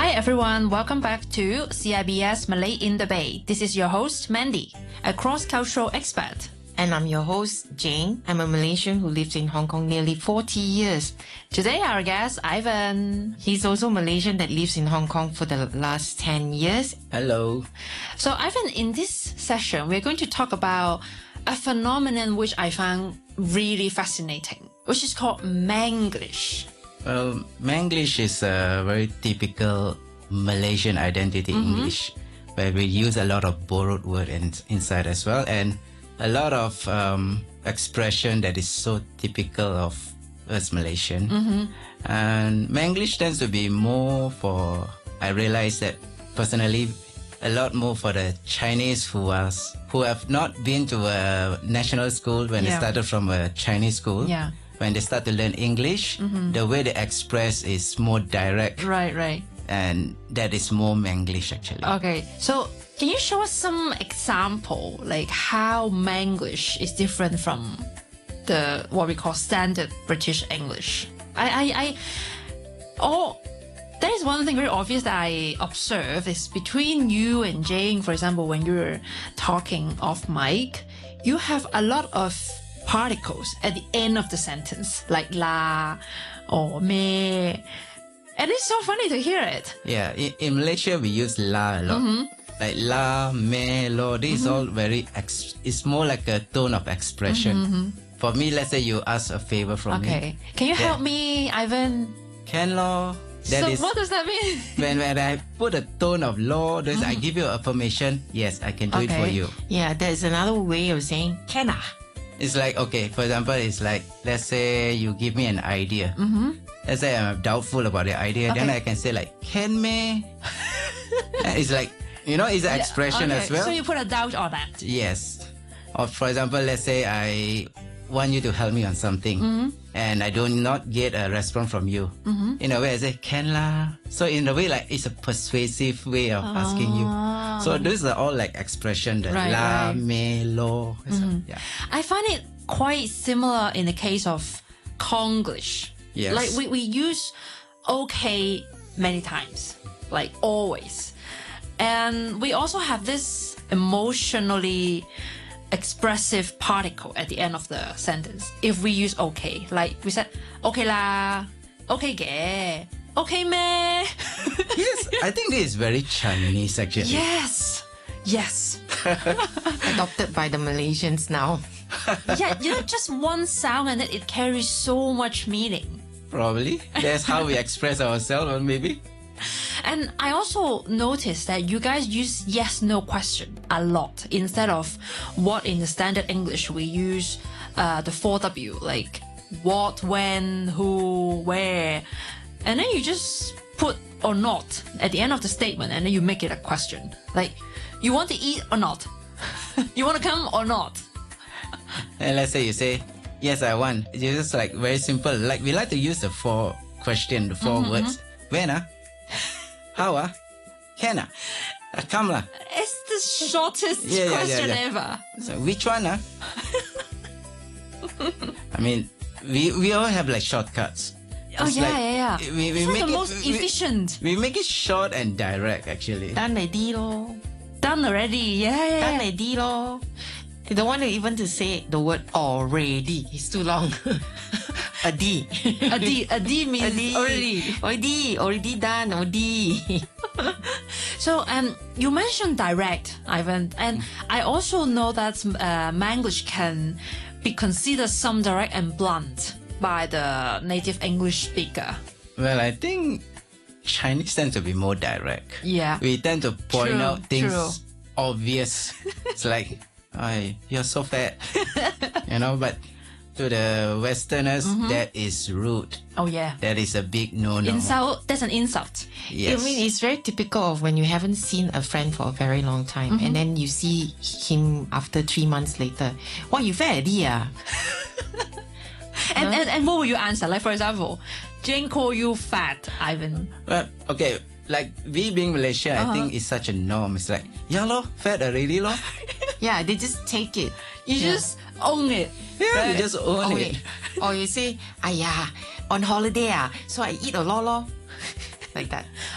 Hi everyone, welcome back to CIBS Malay in the Bay. This is your host Mandy, a cross-cultural expert. And I'm your host, Jane. I'm a Malaysian who lived in Hong Kong nearly 40 years. Today our guest, Ivan. He's also Malaysian that lives in Hong Kong for the last 10 years. Hello. So Ivan, in this session, we're going to talk about a phenomenon which I found really fascinating, which is called Manglish. Well, Manglish is a very typical Malaysian identity English, where we use a lot of borrowed word inside as well, and a lot of expression that is so typical of us Malaysian. And Manglish tends to be more for, I realize that personally, a lot more for the Chinese who have not been to a national school when they started from a Chinese school. Yeah. When they start to learn English, the way they express is more direct. Right. And that is more Manglish actually. Okay, so can you show us some example, like how Manglish is different from the what we call standard British English? There is one thing very obvious that I observe is between you and Jane, for example, when you're talking off mic, you have a lot of particles at the end of the sentence, like la or me. And it's so funny to hear it. Yeah, in Malaysia we use la a lot. Like la, me, lo. This is all very, it's more like a tone of expression. For me, let's say you ask a favor from me. Okay. Can you help me, Ivan? Can lo. What does that mean? when I put a tone of law, I give you affirmation. Yes, I can do it for you. Yeah, there's another way of saying can. It's like, okay, for example, it's like, let's say you give me an idea. Let's say I'm doubtful about the idea. Then I can say like, can me? It's like, it's an expression as well. So you put a doubt on that. Yes. Or for example, let's say I want you to help me on something and I do not get a response from you. In a way, I say, can la. So in a way, like it's a persuasive way of asking you. So these are all like expression, the la, me, lo. Yeah. I find it quite similar in the case of Konglish. Yes. Like we use okay many times, like always. And we also have this emotionally expressive particle at the end of the sentence if we use okay. Like we said, okay la, okay ge, okay me. Yes, I think this is very Chinese actually. Yes. Adopted by the Malaysians now. Yeah, just one sound and then it carries so much meaning. Probably. That's how we express ourselves, or maybe. And I also noticed that you guys use yes, no question a lot instead of what in the standard English we use the 4W, like what, when, who, where. And then you just put or not at the end of the statement and then you make it a question. Like, you want to eat or not? You want to come or not? And let's say you say, yes, I want. It's just like very simple. Like we like to use the 4 words. When? How? Can? Come lah. It's the shortest question ever. So which one? I mean, we all have like shortcuts. It's We it's like make the most efficient. We make it short and direct actually. Done already lo. Done already. Yeah. Done already lo. You don't want to even to say the word already. It's too long. A D. A D means already done, already. So you mentioned direct, Ivan, and I also know that Manglish can be considered some direct and blunt by the native English speaker. Well, I think Chinese tend to be more direct. Yeah. We tend to point out things True. obvious. It's like, "Ay, you're so fat." But to the Westerners, that is rude. Oh yeah. That is a big no-no. Insult. That's an insult. Yes. I mean, it's very typical of when you haven't seen a friend for a very long time and then you see him after 3 months later. What, you fat already? And what will you answer? Like for example, Jane call you fat, Ivan. Well, okay, like we being Malaysia, I think it's such a norm. It's like, yeah lo, fat already lo. Yeah, they just take it. You just own it. Yeah, you just own it. Or you say, "Ayah, on holiday so I eat a lot." Like that.